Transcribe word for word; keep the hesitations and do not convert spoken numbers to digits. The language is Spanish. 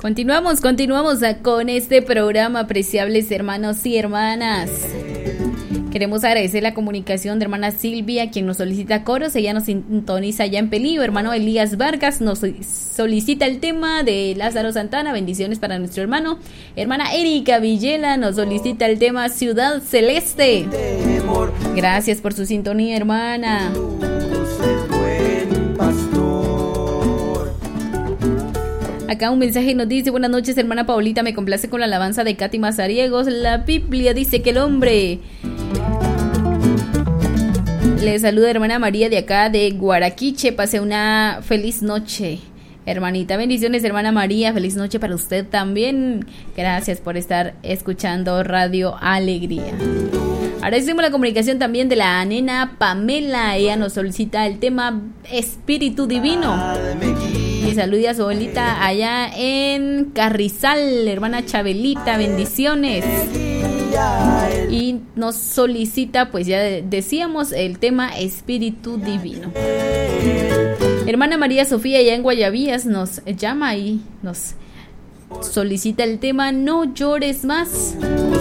Continuamos, continuamos con este programa, apreciables hermanos y hermanas. Queremos agradecer la comunicación de hermana Silvia, quien nos solicita coros. Ella nos sintoniza allá en Pelío. Hermano Elías Vargas nos solicita el tema de Lázaro Santana. Bendiciones para nuestro hermano. Hermana Erika Villela nos solicita el tema Ciudad Celeste. Gracias por su sintonía, hermana. Acá un mensaje nos dice: buenas noches, hermana Paulita, me complace con la alabanza de Katy Mazariegos. La Biblia dice que el hombre... Le saluda hermana María de acá de Guaraquiche. Pase una feliz noche, hermanita. Bendiciones, hermana María. Feliz noche para usted también. Gracias por estar escuchando Radio Alegría. Ahora hicimos la comunicación también de la nena Pamela. Ella nos solicita el tema Espíritu Divino. Y saluda a su abuelita allá en Carrizal, hermana Chabelita. Bendiciones. Y nos solicita, pues ya decíamos, el tema Espíritu Divino. Hermana María Sofía allá en Guayavías nos llama y nos solicita el tema No llores más.